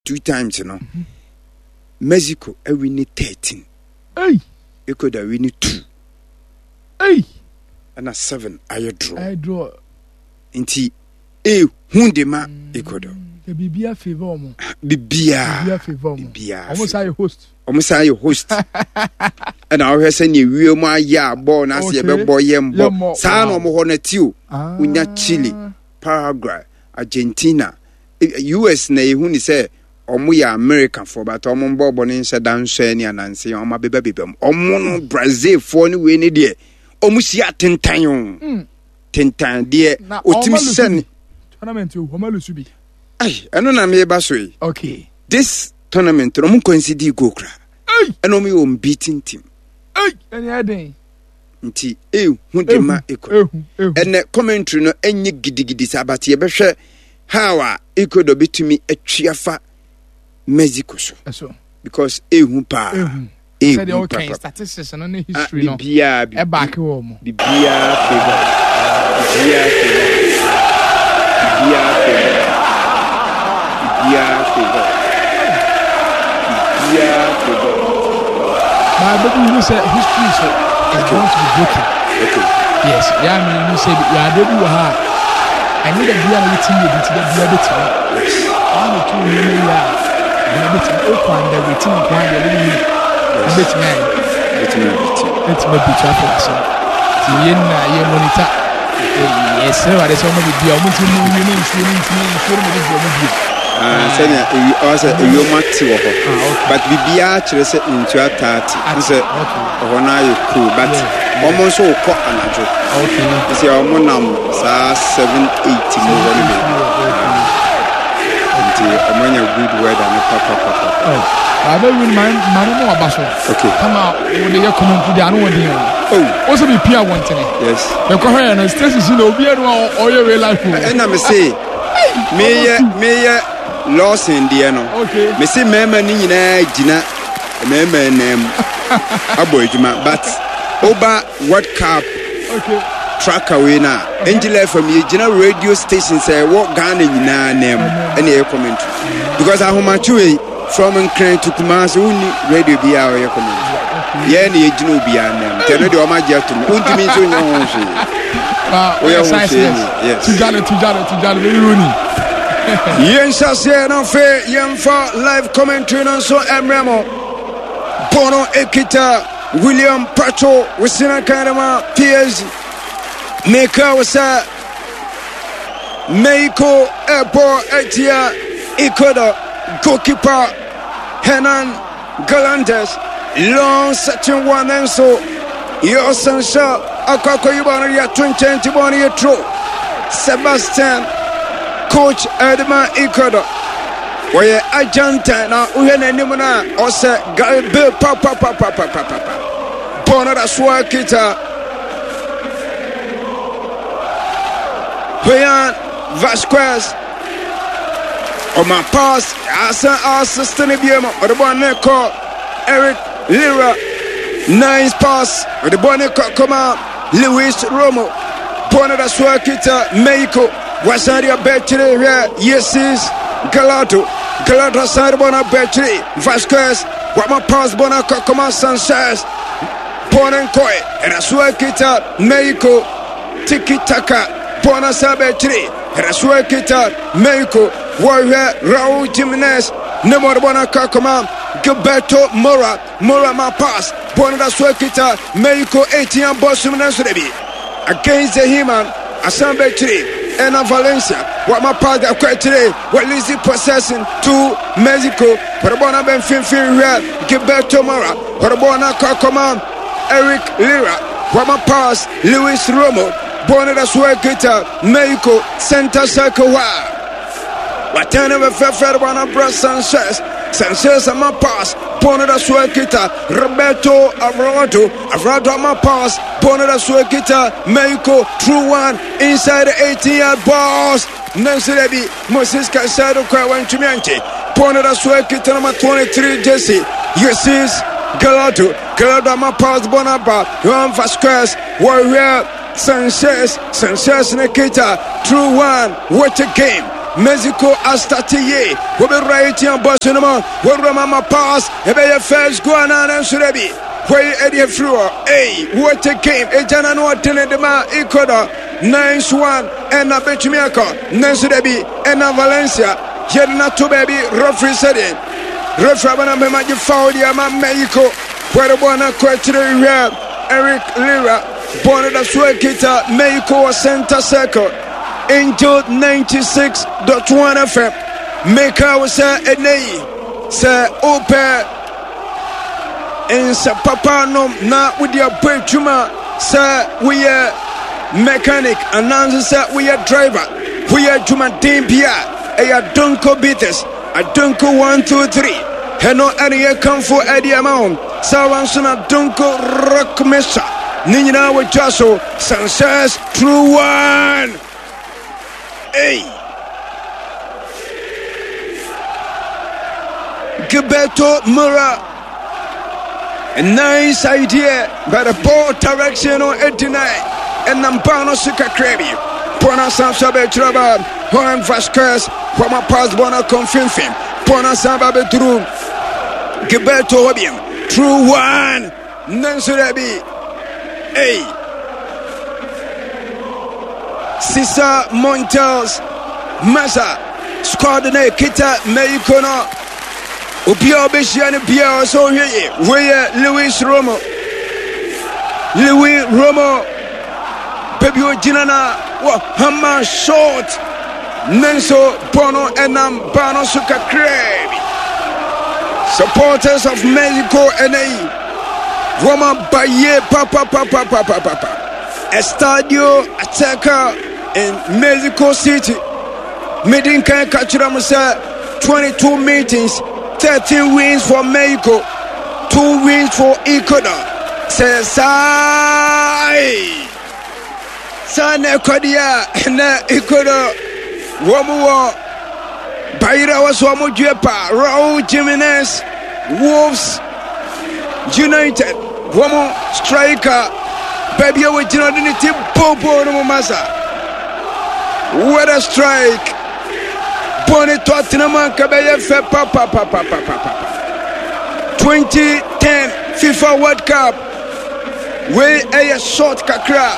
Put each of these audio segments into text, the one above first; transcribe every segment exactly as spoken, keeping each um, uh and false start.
two times, you know. Mm-hmm. Mexico, I win thirteen. Hey. Ecuador win two. Hey. And a seven, I draw. I draw. Inti, eh, hundema Ecuador. The Bibia favor mo. Bibia. Bibia favor mo. Bibia. Almost are your host. Almost are your host. And I was saying, you will my ya born as a boy, yam, son of Mohonetio, Unya Chile, Paraguay, Argentina, U S. Nay, who say, Omu American for but Omon Bobonin said down Shani and Nancy on my baby. Omon Brazil for any winnie dear. Omusia ten time. Ten time dear. Otimisen. Tournament to Homalusubi. Ay, I don't know me baswe. Okay. This tournament, no one consider go cry. Ay, I know me on beating team. Ay, any other. Nti, eh, hundema eko. And the commentary no any giddy giddy sabati ebeshe. How eko do bitumi a chiafa Mexico so. So. Because eh humpa. Eh, said okay. Statistics and any history no. Bibia, e back home. Bibia favor. Bibia favor. Bibia favor. Yeah, favor. Yeah, favor. My baby, you say history is going to be broken. Okay. Yes, yeah, I mean, you said you are ready to have. I need a beer waiting you to the beer bit. Yes. I need to know you are. I'm a bit open, the waiting one, the little bit man. Let me be. Let me be traffic. So, the yen, yen monitor. Yes, sir, I just want to be able to know you know, you know, Ah, say you also you mati wo ho. But bibia kire say into thirty. Say ho na you cool, but almost so ko anajo. Okay. Say omo nam sa seven eighty mo woni be. Nti omanya good weather na papa papa. Oh. I don't win my mama mo abaso. Okay. Come out when they comment to the anu wodi. Oh. Also be pia one thing. Yes. The ko here na stress is no obi anu o your real life. And na me say me me loss in the no. Okay. Me say mema ni nyina gina mema nem aboyjuma but over World Cup. Okay. Track away na. Angela from you gina radio station say what Ghana nyina nem any commentary. Because ahomachu from Nkran to Kumasi uni radio bia o commentary. Ye na gina obi anem. Tell the o ma je to. Untimi so nya ho hwe. Ah, we are yes. Tujale tujale tujale Rooney. Yes, I say no fair, young for live commentary on so Emremo Bono Ekita, William Pacho, Wisina Kanama, P S G, Meka was a Meiko Airport, Etia, Ecuador, goalkeeper Henan Galantes, long section one and so your son shot, Akako Yubana, twenty twenty one year true, Sebastian. Coach Edman Ecuador. Where Argentina, Uhena Nimona, or say Galbe Papa Papa Papa Papa. Bonada Swakita. Juan Vasquez. On my pass, Asa Asa Stenibium, or the one called Eric Lira. Nice pass, or the one called come out, Luis Romo. Bonada Swakita, Mexico. Wasaria Betri, yes, is Galato, Galata Sarbona Betri, Vasquez, Wama Pass Bona Kokoma Sanchez, Bonankoi, and Asuakita, Mexico, Tiki Taka, Bona Sabetri, and Asuakita, Mexico, Warrior, Raul Jimenez, Nemo Bona Kokoma, Gilberto Mora, Mora Ma Pass, Bona Suakita, Mexico, eighteen Boston Nasrebi, against the Heman, Asambetri. And Valencia, what my part of today, what Lizzie possessing to Mexico, Parabona Benfin Firia, Gilberto Mora, Parabona Kakoma, Eric Lira, what my pass, Luis Romo, Bonada Suekita, Mexico, Santa Sacoa. What time of Federal Bras Sanchez, Sanchez and my pass, Bonada Suekita, Roberto Avrado, Avrado my pass, Bonada Suekita, Mexico, true one, inside the eighteen yard box. Nancy Levy, Moses Casado, Kawan Chimianchi, Bonada Suekita, number twenty-three, Jesse, yes, is Galado, Galado, my pass, Bonaba, Juan Vasquez, Warrior, Sanchez, Sanchez Nikita, true one, what a game. Mexico has started ye. We be right here on Barcelona. We remember pass. Ebe ye first go and answer Rebi. Where Eddie Fleur. Hey, what a game. Ejana no attended the man. Ikoda. Nice one. And a Betchimiaka. Nancy Rebi. And a Valencia. Jedna to baby. Referee said it. Referee Abana Memaji foul the man Mexico. Where the one a question Eric Lira. Born at the Swakita. Mexico center circle. Angel ninety-six point one F M. Make our say a nay. Say open. And say papa no na with your break juma. Say we are mechanic. Announce say we are driver. We are juma dimpia. A dunko beaters. A dunko one two three. Heno any come for Eddie amount. Sawansuna dunko rock mesa. Nina with Jasso. Sanchez true one. Hey, Gilberto Mura, a nice idea, but a poor direction on eighty-nine, and Nampano Sukakrebi, Pona Sansabe Traba, Juan Vasquez, from a past Bona Confirming, Pona Samba Betru, Gilberto Obium, true one, Nansurebi, hey. Sisa Montes Masa squad na kita Meikono Ubio Beshian Bia so here where Luis Romo Louis Romo Baby Jinana wa Hama short Nenso Bono Enam Bano Suka Krebi. Supporters of Mexico and A Roma Baye Papa Papa Papa Papa Estadio Attacker in Mexico City. Meeting can catch them twenty-two meetings, thirteen wins for Mexico, two wins for Ecuador. Say sai Sane Kodia na Ecuador. Womu Bayra was Womu Jepa, Raul Jimenez, Wolves United, Womu striker, baby with Jinodinity Popo no Masa. What a strike! Bonnie Tottenham Kabaya Fe Papa Papa Papa Papa. twenty ten FIFA World Cup. We a short kakra.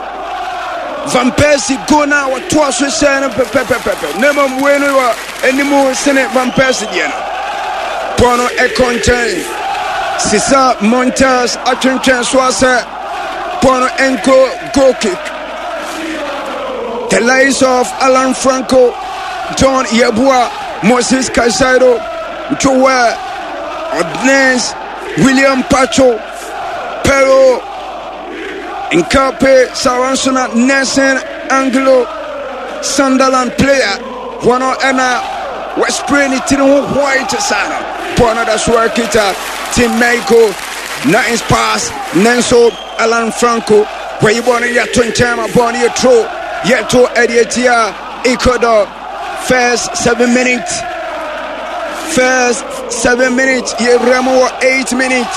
Van Persie go now or twice we say pepe pepe. Never when we were anymore Senate Van Persie Diana. Bono e contain. Sisa Montes Attention Swase. Bono Enko goal kick. The lives of Alan Franco, John Yabua, Moses Caicedo, Joel Ordonez, William Pacho, Pero, Nkape, Saransona, Nelson, Anglo, Sunderland player, Wano Ena, West Brainy, Tino White Sana, Pona da Suarkita, Team Mexico, Nines Pass, Nenso, Alan Franco, where you born in your twin time, born your true. Yet to Edietia, Ecuador, first seven minutes, first seven minutes, Yeramo eight minutes.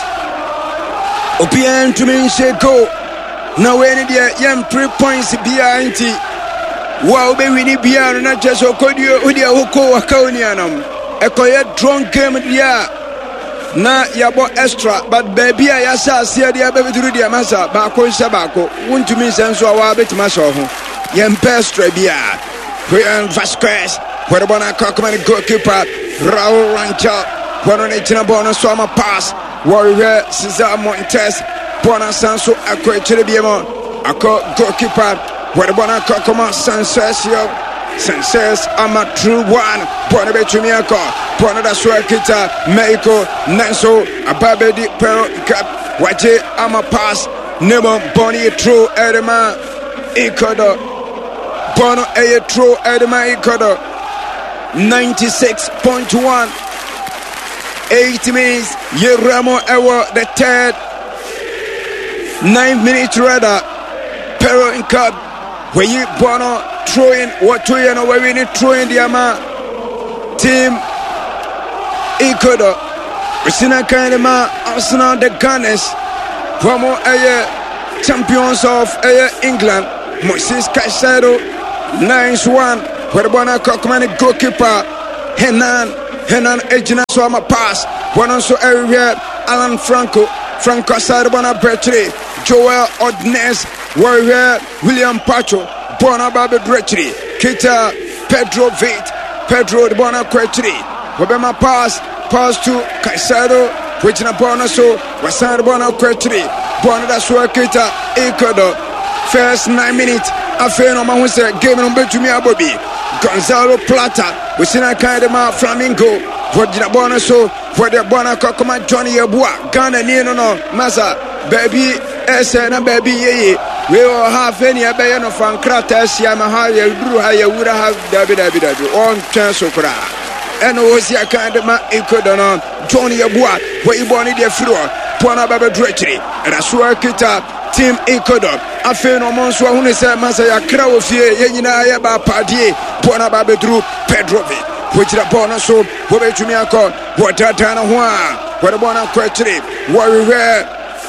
Opien to me, she go. Now, any day, young three points behind it. Wow, baby, we beyond not just Okodio, Udia, Hoko, Akonianum. A quiet drunk game, yeah. Na yabo extra, but baby, I saw see the baby to the Massa, Bako Sabako, won't you miss and so a bit Masso. Yempestre Bia, Juan Vasquez, where the Bona Cockman goalkeeper, Raul Rancho, one on a Tinabona Swama pass, Warrior Cesar Montes, Bona Sanso, a quite Biemo, a goalkeeper, where the Bona Cockman Sansesio, Sanchez, I'm a true one, Bona Betumiaco, Bona da Suakita, Mexico, Nanso, a Babedi Pero Cap, Waje, I'm a pass, Nemo Bonnie True Edema, Ecuador. Bono a true Edema Ecuador ninety-six point one. Eight minutes Yeramo Ewa the third. Nine minutes rather. Pero in cup where you Bono throwing what to you know where we need throwing the ama team Ecuador. We see that kind of man Arsenal the Gunners. Bono a champions of England. Moses Caicedo. Nice one. where the bona Cockman goalkeeper Henan Henan Ejina so I'm a pass one also everywhere Alan Franco Franco Sarabona Bertri Joel Ordnes Warrior William Pacho Bona Babe Bertri Kita Pedro Veit Pedro de Bona Quetri Wabema pass pass to Caisado which in a bonus so Wasan Bona Quetri Bona da Sua Kita Ecuador first nine minutes I feel no man who said game on bet to me Bobby Gonzalo Plata we seen a kind of ma Flamingo what did a bonus so for the Bona Kokoma Johnny Yabua Ghana Nino no Masa baby S and baby ye we will have any abayan of Ankratas Yamaha Yuru Haya would have David David on chance of Kra and was ya kind of ma Ecuador Johnny Yabua where you born in the floor Pona Baba Dretri and a Sua Kita Team Ecuador I feel no months who is a Masaya Crow of ye Yenina Yaba Padie Pona Baba Drew Pedrovic which the bonus so what to me I call what Tana Juan what a bona Quetri Warrior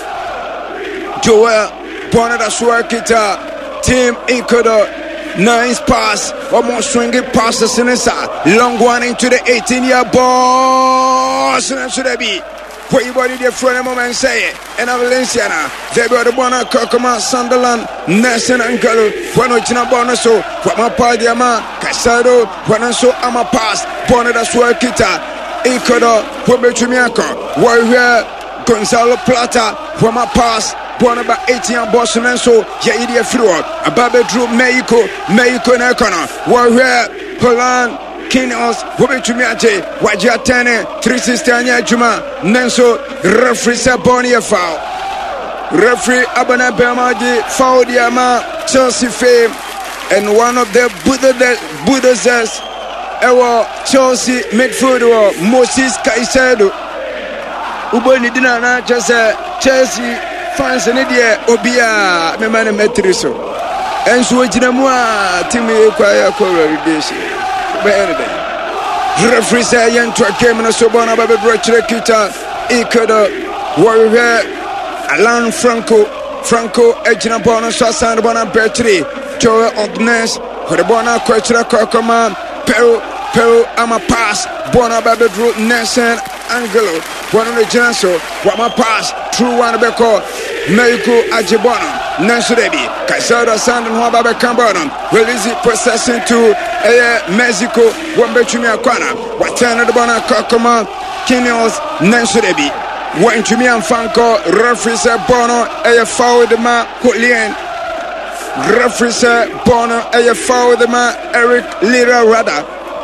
Joel Bonada Suakita Team Ecuador nice pass almost swinging passes in inside long one into the eighteen year ball and should be where you body the front moment say it and Valenciana they got the bona Kokoma Sunderland Nelson and Galo when it's not bonus so what my party ama Casado when I saw ama pass Bonada Suakita Ecuador Pobechumiako Warrior Gonzalo Plata when my pass Born about eighteen Boston and so yeah idiot through a baby drew Mexico Mexico Nakona Warrior Poland Kinos Wobechumiate Wajatane three sisters Juma Nenso referee Sabonia foul referee Abana Bemaji foul Diama Chelsea fame and one of the Buddhas Ewa Chelsea midfielder Moses Caicedo Uboni Dinana just Chelsea fans in India Obia me man metriso and so jinamua timi kwaya corridation benede referee say to a game na sobona babe brochre kita Ecuador Warrior Alan Franco Franco ejina bona so san bona Bertri Joel Ordnes for the bona kwachra kokoma Peru Peru ama pass bona babe drew Nelson Angelo one of the Janso Wama pass through one beko Mexico Ajibona Nansurebi Casado Sandon Wababe Cambodon release it possession to uh, Mexico Wambechumi Aquana Watana the Bona Kokoma Kinos Nansurebi When Jumian Franco referee Bono a foul the ma Colien referee Bono a foul the ma Eric Lira Rada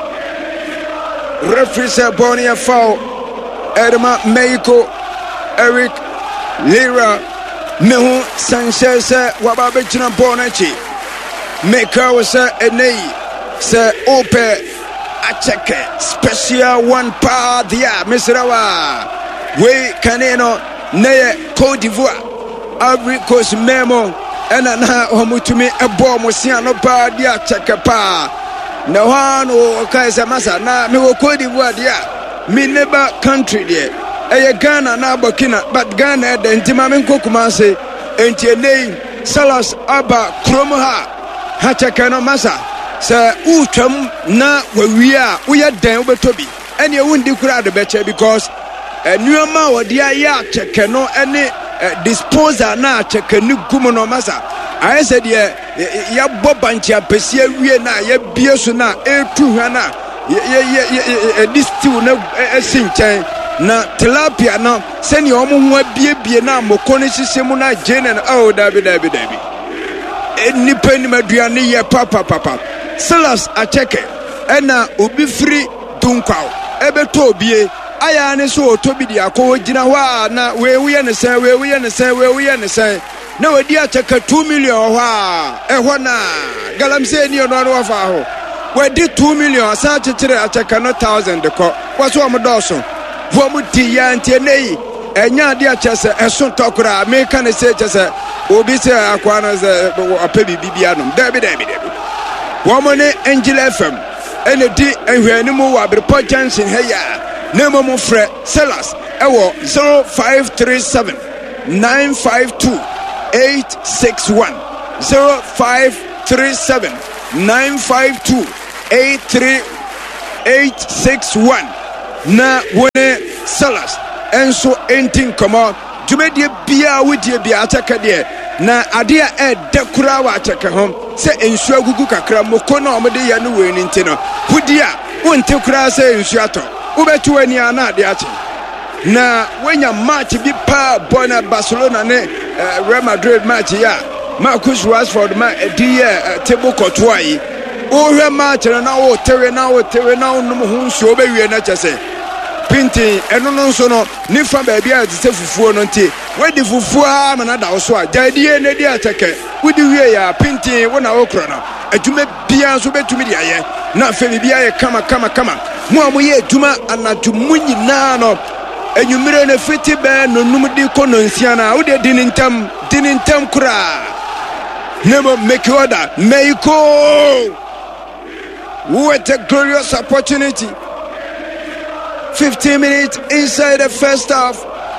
referee Bono foul Edma Mexico Eric Lira Mehu Sanchez Wababe China Bonachi Meka was a nei se ope acheke special one pa dia Misrawa we kaneno ne Cote d'Ivoire Ivory Coast memo ena na homutumi ebo mosia no pa dia cheke pa na hano kaisa masa na me Cote d'Ivoire dia me neighbor country there eye Ghana na Burkina but Ghana de ntima me nkokuma se entie nei Salas aba kromo ha ha cheke no masa se utwam na wawia uya dan obetobi ene wundi kura de beche because enuama wodi aya cheke no ene disposer na cheke ni gumo no masa ayese de ya bobanchi apesi awie na ya bieso na etu hwa na ye distil na esinchen na tilapia na seni omo ho abiebie na mokone sisemu na jenen oh dabi dabi dabi eni pani maduane ye papa papa Silas acheke ena obi free dunkwaw ebeto obie aya ne so otobi dia ko gina hwa na we we ne sen we we ne sen we we ne sen na wadi acheke two million hwa ehwo na galamse ni ono no fa ho wadi two million sa chechire acheke no thousand ko waso am doso wo mu ti ya ntie nei enya dia chese eson tokura me kan se chese obi se akwa na se apebi bibia no dabi dabi dabi Womane Angel F M ene di ehwani mu wa Abreport Junction heya na momo frɛ Sellers ewo zero five three seven nine five two eight six one zero five three seven nine five two eight three eight six one na wone Salas enso enti nkɔmɔ dwumadie bia wodie bia ataka deɛ na ade a ɛda kura wa ataka ho sɛ ensu agugu kakra moko na ɔmde yɛ no wɔ ni nti no wodi a wonte kura sɛ ensu atɔ wobɛtu ani ana ade akyɛ na wenya match bi pa bona Barcelona ne uh, Real Madrid match ya Marcus Rashford ma edi uh, table kɔtoa yi o hwɛ match na o tewe na o tewe na onum ho nsuo be wie na kyese pinti eno no nso no ne fa ba bia a tse fufuo no nti wadi fufuo a ma na da wo so a dadie ne di ateke wudi wie ya pinti wo na wo kro no adwuma bia nso betumi di aye na fa bia ye kama kama kama mo a mo ye adwuma anadwo mu nyina no enyumire ne fiti be no num di kono nsia na wo de di nintam di nintam kura nemo make order Mexico. What a glorious opportunity. fifteen minutes inside the first half.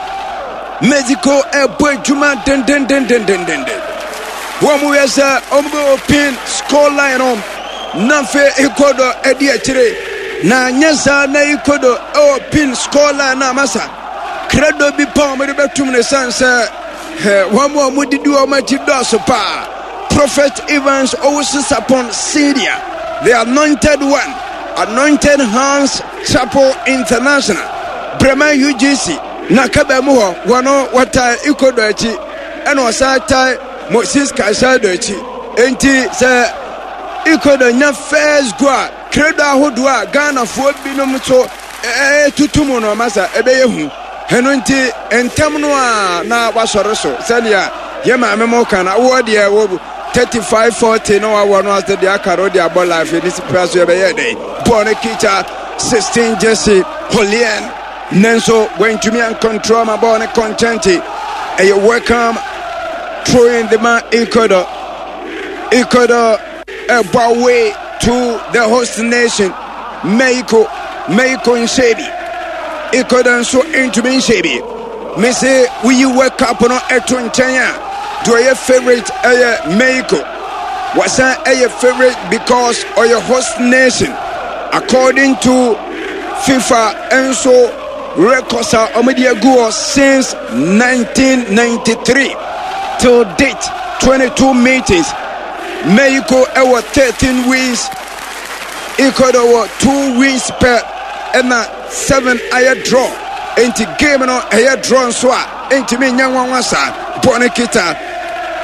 Mexico a boy juma den den den den den den den. One we as a omgo pin score line on Nafe Ecuador Eddie Chile. Na nyasa na Ecuador o pin score line na masa. Credo bi palm the betum ne sansa. One more mudi do o machi do so pa. Prophet Evans always upon Syria. The anointed one, anointed hands Chapel International, Bremen U G C, Nakabemuho, Wano Wata Ikodochi, and Wasata Moses Kasadochi, Enti se Ikodo nya first gua, Kreda Hodua, Ghana for Binomuto, eh Tutumuno Masa, Ebehu, Henunti, and Tamnoa, na Wasoroso, Sania, Yama Memokan, Awadia Wobu. thirty-five forty no one was the Diakaro dia ball life in this press we day. Bonekita sixteen Jesse Holien Nenso going to me and control my bonnet contenti. And you welcome throwing the man Ecuador Ecuador a way to the host nation Mexico Mexico in Shebi Ecuador so into me Shebi. Me say will you wake up on a twin China? Do your favorite uh, Mexico? Was that your favorite because of your host nation? According to FIFA, Enso records are Omedia Guo since nineteen ninety-three till date, twenty-two meetings. Mexico over thirteen wins, Ecuador were two wins per and a seven air draw. Ain't game no air draw so ain't me nyangwa wasa Bonekita.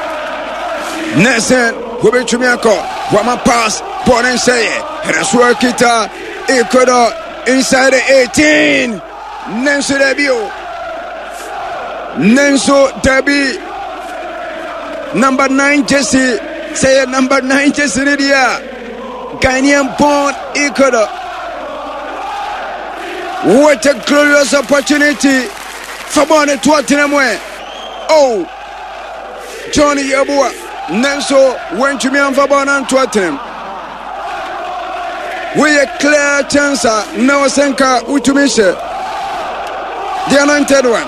Nesen, Hubichumiako, Wama pass, Bonen say, Rasua Kita, Ecuador inside the eighteen. Nenso Debio, Nenso Debi, number nine Jesse, say number nine Jesse Lydia, Ghanaian born Ecuador. What a glorious opportunity for Bonnet Tottenham. Oh, Johnny Yabua. Nenso went to me and Fabana and Tottenham. We a clear chance now Senka Utumisha. The anointed one.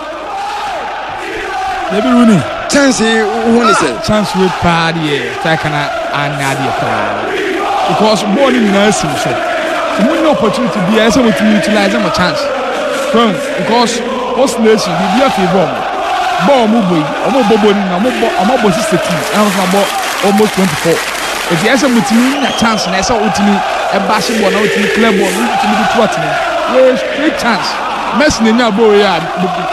Maybe Rooney. Chance who is it? Chance with party, Takana and Nadia. Because born in nursing, so the opportunity to be as able to utilize them a chance. Because host nation, the D F A bomb. Ball mobile, almost bobbing, almost sixteen, and almost twenty-four. If you have a chance, and I saw with me a basketball, now to the club, or to the Tottenham, yes, great chance. Messing in your boy, ah,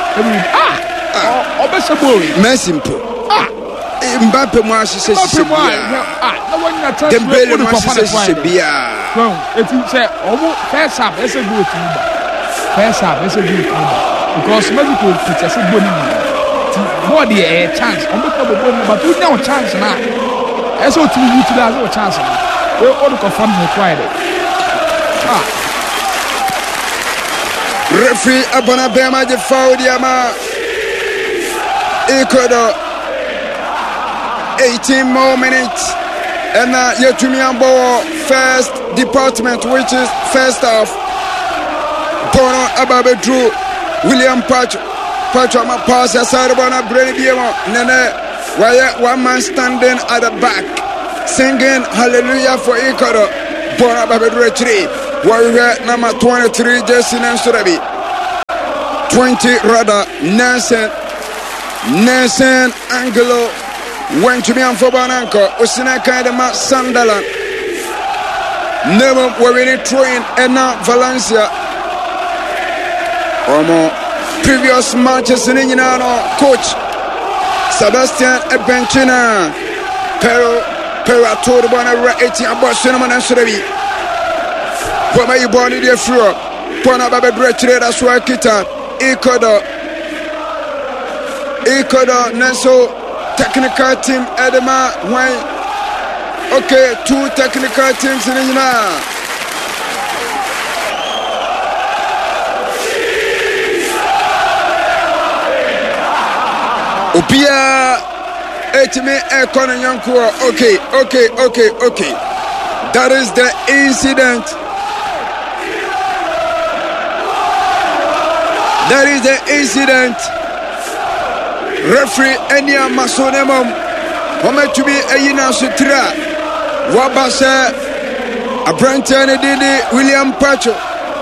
or best boy, Messim, ah, Mbappe, Marcy says, ah, no one at the belly of Sibia. Well, if you say, oh, first up, that's a good thing. First up, that's a good thing. Because medical teachers are good. Body a chance, I'm not but we know chance now. As what you utilize your chance. We're all confirmed required. Ah, referee Abonabema de Faudiama Ecuador. eighteen more minutes, and uh, Yetumiambo first department, which is first half. Bono Ababe Drew, William Patrick. Patrick ma pass aside Bona Brady Biemo. Nene, why one man standing at the back, singing hallelujah for Ecuador. Pona Babedre, Warrior number twenty-three, Jason and Surabi. twenty rather, Nelson, Nelson Angelo, went to me on Fobananko, Usina Kaidama Sunderland. Never were really throwing Enna Valencia. Or more previous matches in Inano, coach Sebastian Ebenchina, Pero, Pero told about a eighteen about Cinnamon and Surabi. For my body, dear Fro, Pona Babedre, that's why Kita, Ecuador, Ecuador, Neso, technical team, Edema, why? Okay, two technical teams in the now. Opia Etime Ekon Yankuo. Okay, okay, okay, okay. That is the incident. That is the incident. Referee Enya Masonemom. Home to be a Yina Sutra. Wabasa Abrantani Didi William Pacho.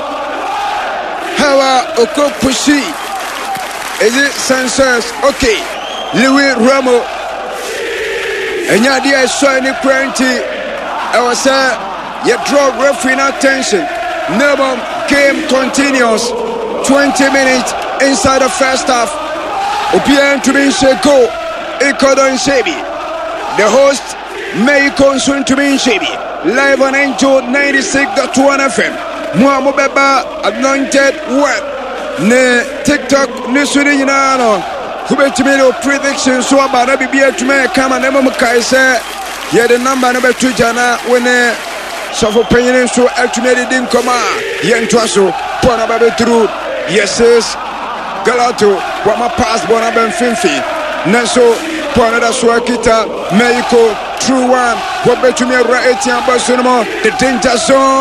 Hawa Okopushi. Is it censors? Okay. Louis Ramo. And Yadia saw any plenty. I was a you draw referee attention. Never game continues. twenty minutes inside the first half. Opien to be Sheko. Ecuador and Shebi. The host May Consun to be Shebi. Live on Angel ninety-six point one F M. Muamu Beba anointed word. Ne TikTok Nisuri Yinano. Kubetimino prediction so about a be to me come and never Kaisa. Ye the number number two Jana when a suffer pain so actually didn't come out. Yen Twasso, Pona Baby through. Yes, yes. Galato, what my pass Bonaben Finfi. Neso, Pona da Suakita, Mexico, True One, what bet to me right eighteen Barcelona, the danger zone.